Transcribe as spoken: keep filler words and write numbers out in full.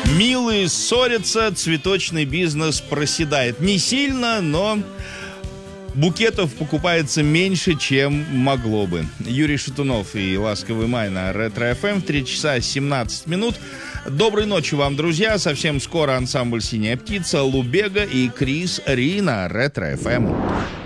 Милые ссорятся, цветочный бизнес проседает. Не сильно, но букетов покупается меньше, чем могло бы. Юрий Шатунов и «Ласковый май» на Ретро-эф эм в три часа семнадцать минут. Доброй ночи вам, друзья. Совсем скоро ансамбль «Синяя птица», Лубега и Крис Ри на Ретро-эф эм.